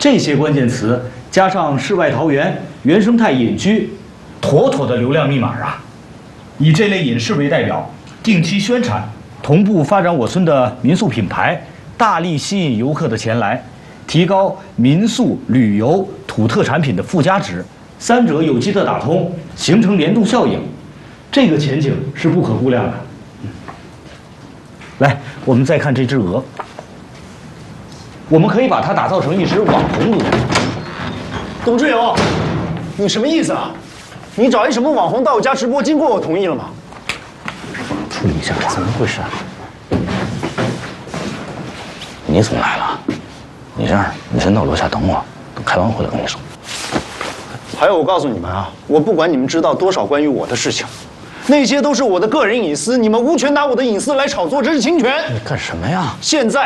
这些关键词加上世外桃源、原生态隐居，妥妥的流量密码啊！以这类隐士为代表，定期宣传，同步发展我村的民宿品牌，大力吸引游客的前来，提高民宿、旅游、土特产品的附加值，三者有机的打通，形成联动效应，这个前景是不可估量的。来，我们再看这只鹅，我们可以把它打造成一只网红鹅。 董志友，你什么意思啊？你找一什么网红到我家直播，经过我同意了吗？ 处理一下，怎么回事啊？你怎么来了？你这样，你先到楼下等我，等开完会了跟你说。 还有，我告诉你们啊，我不管你们知道多少关于我的事情，那些都是我的个人隐私，你们无权拿我的隐私来炒作，这是侵权。 你干什么呀？ 现在。